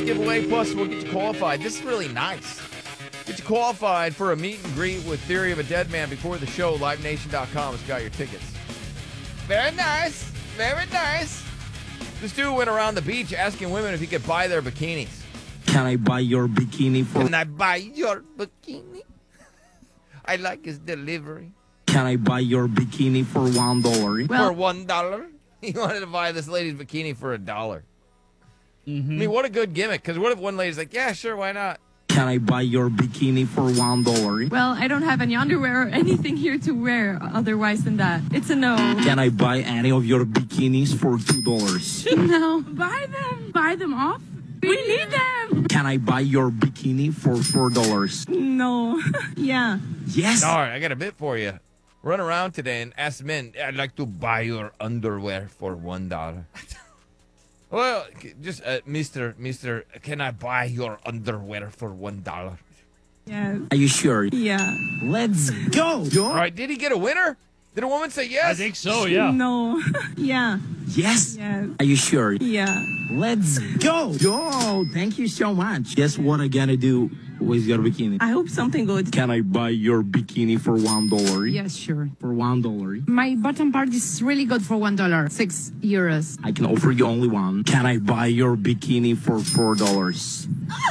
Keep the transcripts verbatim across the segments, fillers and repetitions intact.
giveaway. Plus, we'll get you qualified. This is really nice. Get you qualified for a meet and greet with Theory of a Dead Man before the show. live nation dot com has got your tickets. Very nice. Very nice. This dude went around the beach asking women if he could buy their bikinis. Can I buy your bikini for... Can I buy your bikini? I like his delivery. Can I buy your bikini for one dollar? Well- For one dollar? He wanted to buy this lady's bikini for a dollar. Mm-hmm. I mean, what a good gimmick. Because what if one lady's like, yeah, sure, why not? Can I buy your bikini for one dollar? Well, I don't have any underwear or anything here to wear otherwise than that. It's a no. Can I buy any of your bikinis for two dollars? No. Buy them. Buy them off. We need them. Can I buy your bikini for four dollars? No. Yeah. Yes. All right, I got a bit for you. Run around today and ask men, I'd like to buy your underwear for one dollar. Well, just, uh, Mister, Mister, can I buy your underwear for one dollar? Yes. Are you sure? Yeah. Let's go. All right, did he get a winner? Did a woman say yes? I think so, yeah. No. Yeah. Yes. Yes. Are you sure? Yeah. Let's go. Yo, thank you so much. Guess what I'm gonna do with your bikini? I hope something good. Can I buy your bikini for one dollar? Yes, sure. For one dollar. My bottom part is really good for one dollar, six euros. I can offer you only one. Can I buy your bikini for four dollars?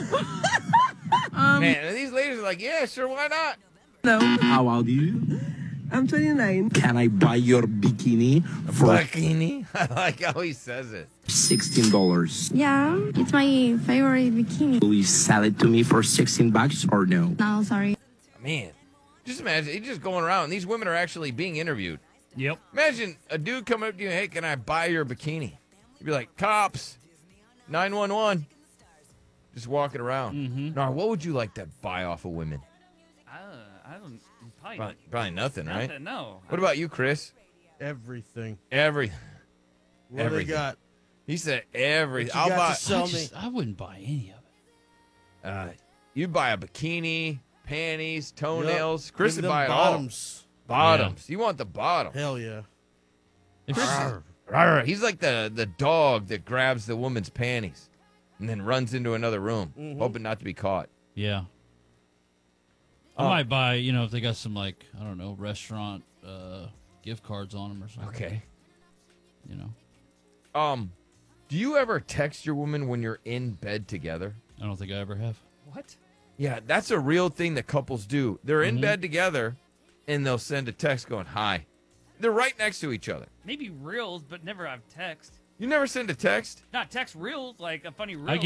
Man, and these ladies are like, yeah, sure, why not? No. How old are you? I'm twenty-nine. Can I buy your bikini for Bikini? I like how he says it. sixteen dollars? Yeah, it's my favorite bikini. Will you sell it to me for sixteen bucks or no? No, sorry. Man, just imagine, he's just going around. These women are actually being interviewed. Yep. Imagine a dude coming up to you, hey, can I buy your bikini? You'd be like, cops, nine one one. Just walking around. Mm-hmm. Now, what would you like to buy off of women? I, I don't. Probably, Probably, probably nothing, right? nothing, no. What about you, Chris? Everything. Every. What do they Everything. got? He said everything. What you I'll got buy. to sell I, me? just, I wouldn't buy any of it. Uh, you buy a bikini, panties, toenails. Yep. Chris Give would them buy it bottoms. all. Bottoms. You want the bottom. Hell yeah. If Chris she's- is- Rawr. He's like the, the dog that grabs the woman's panties and then runs into another room, Mhm. hoping not to be caught. yeah. I Oh. might buy, you know, if they got some, like, I don't know, restaurant uh, gift cards on them or something. Okay. You know, Um, do you ever text your woman when you're in bed together? I don't think I ever have. What? Yeah, that's a real thing that couples do. They're in Mhm. bed together, and they'll send a text going, hi. They're right next to each other. Maybe reels, but never have text. You never send a text? Not text reels, like a funny reel. I